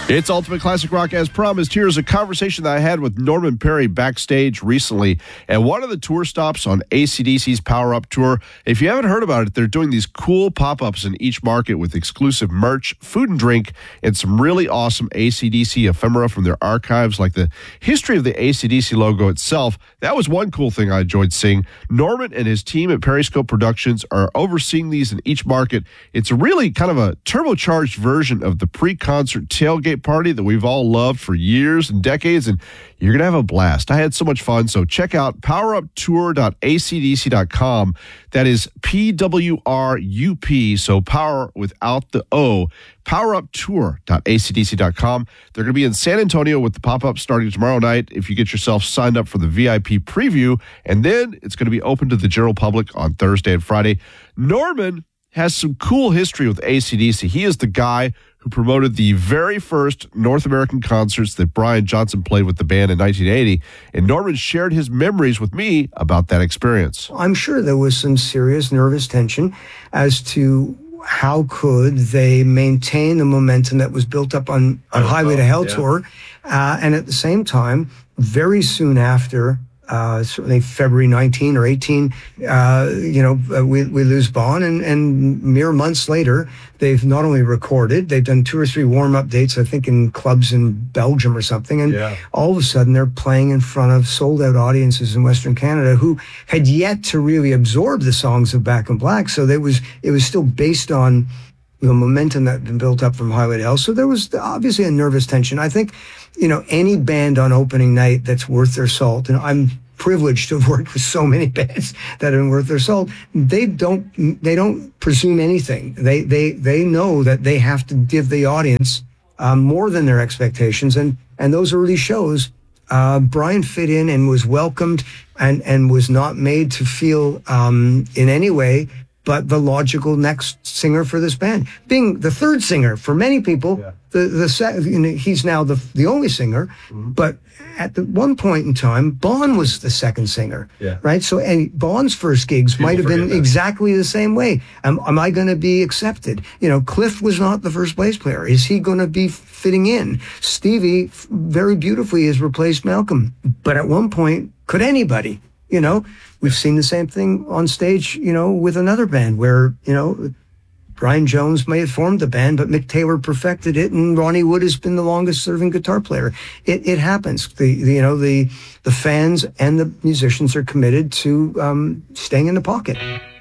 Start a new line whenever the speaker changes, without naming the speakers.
It's Ultimate Classic Rock as promised. Here's a conversation that I had with Norman Perry backstage recently at one of the tour stops on AC/DC's Power Up Tour. If you haven't heard about it, they're doing these cool pop-ups in each market with exclusive merch, food and drink, and some really awesome AC/DC ephemera from their archives, like the history of the AC/DC logo itself. That was one cool thing I enjoyed seeing. Norman and his team at Periscope Productions are overseeing these in each market. It's really kind of a turbocharged version of the pre-concert tailgate party that we've all loved for years and decades, and you're going to have a blast. I had so much fun, so check out poweruptour.acdc.com. That is PWRUP, so power without the O, poweruptour.acdc.com. They're going to be in San Antonio with the pop-up starting tomorrow night if you get yourself signed up for the VIP preview, and then it's going to be open to the general public on Thursday and Friday. Norman has some cool history with AC/DC. He is the guy who promoted the very first North American concerts that Brian Johnson played with the band in 1980, and Norman shared his memories with me about that experience.
I'm sure there was some serious nervous tension as to how could they maintain the momentum that was built up on Highway to Hell tour, and at the same time, very soon after, certainly February 19 or 18, we lose Bon, and mere months later, they've not only recorded, they've done 2 or 3 warm-up dates, I think in clubs in Belgium or something, and all of a sudden they're playing in front of sold-out audiences in Western Canada who had yet to really absorb the songs of Back in Black, so it was still based on the momentum that had been built up from Highway to Hell. So there was obviously a nervous tension. I think, any band on opening night that's worth their salt, and I'm privileged to have worked with so many bands that are worth their salt, they don't presume anything. They know that they have to give the audience more than their expectations. And those early shows, Brian fit in and was welcomed and was not made to feel in any way but the logical next singer for this band. Being the third singer for many people, he's now the only singer, but at one point in time, Bon was the second singer, right? So Bon's first gigs might have been exactly the same way. Am I going to be accepted? Cliff was not the first bass player. Is he going to be fitting in? Stevie very beautifully has replaced Malcolm, but at one point, could anybody? We've seen the same thing on stage, with another band where, Brian Jones may have formed the band, but Mick Taylor perfected it, and Ronnie Wood has been the longest-serving guitar player. It happens. The fans and the musicians are committed to staying in the pocket.